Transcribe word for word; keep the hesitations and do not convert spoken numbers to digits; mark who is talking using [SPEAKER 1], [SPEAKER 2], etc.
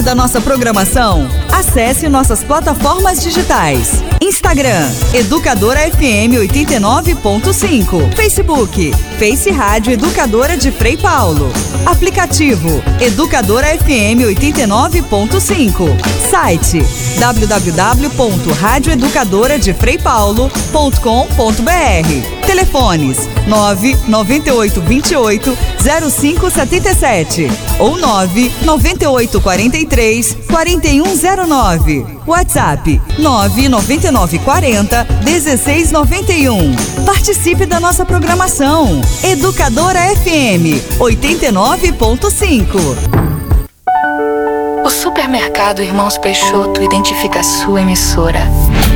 [SPEAKER 1] da nossa programação? Acesse nossas plataformas digitais. Instagram, Educadora F M oitenta e nove ponto cinco. Facebook, Face Rádio Educadora de Frei Paulo. Aplicativo, Educadora F M oitenta e nove ponto cinco. Site, w w w ponto rádio educadora de frei paulo ponto com ponto b r. Telefones nove nove oito dois oito zero cinco sete sete ou nove nove oito quatro três quatro um zero nove. WhatsApp nove nove nove quatro zero um seis nove um. Participe da nossa programação. Educadora F M oitenta e nove ponto cinco.
[SPEAKER 2] O Supermercado Irmãos Peixoto identifica a sua emissora